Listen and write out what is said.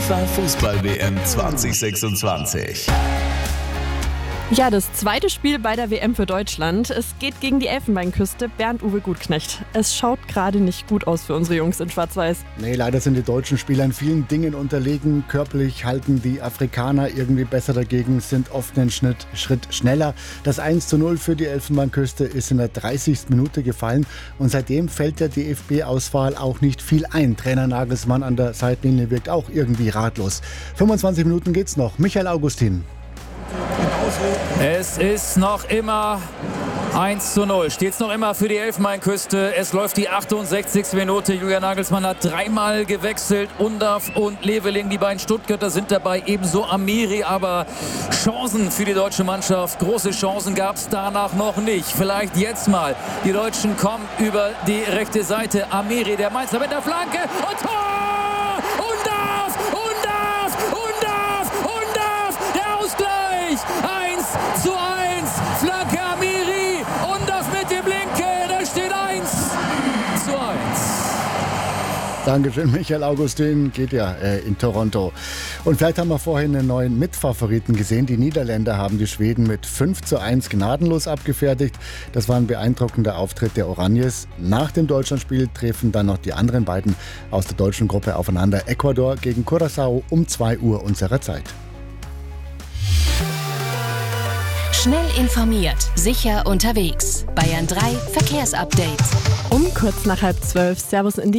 FIFA Fußball-WM 2026. Ja, das zweite Spiel bei der WM für Deutschland. Es geht gegen die Elfenbeinküste. Bernd-Uwe Gutknecht. Es schaut gerade nicht gut aus für unsere Jungs in Schwarz-Weiß. Nee, leider sind die deutschen Spieler in vielen Dingen unterlegen. Körperlich halten die Afrikaner irgendwie besser dagegen, sind oft einen Schritt schneller. Das 1:0 für die Elfenbeinküste ist in der 30. Minute gefallen. Und seitdem fällt der DFB-Auswahl auch nicht viel ein. Trainer Nagelsmann an der Seitenlinie wirkt auch irgendwie ratlos. 25 Minuten geht's noch. Michael Augustin. Es ist noch immer 1:0. Steht es noch immer für die Elfenbeinküste. Es läuft die 68. Minute. Julian Nagelsmann hat dreimal gewechselt. Undav und Leveling, die beiden Stuttgarter, sind dabei. Ebenso Amiri. Aber Chancen für die deutsche Mannschaft, große Chancen gab es danach noch nicht. Vielleicht jetzt mal. Die Deutschen kommen über die rechte Seite. Amiri, der Mainzer mit der Flanke. Und Tor! Der Ausgleich! 1:1, Flanke Amiri, Undav mit dem Linke, da steht 1:1. Dankeschön, Michael Augustin, geht ja in Toronto. Und vielleicht haben wir vorhin einen neuen Mitfavoriten gesehen. Die Niederländer haben die Schweden mit 5:1 gnadenlos abgefertigt. Das war ein beeindruckender Auftritt der Oranjes. Nach dem Deutschlandspiel treffen dann noch die anderen beiden aus der deutschen Gruppe aufeinander. Ecuador gegen Curaçao um 2 Uhr unserer Zeit. Schnell informiert, sicher unterwegs. Bayern 3 Verkehrsupdate. Um kurz nach 11:30. Servus in die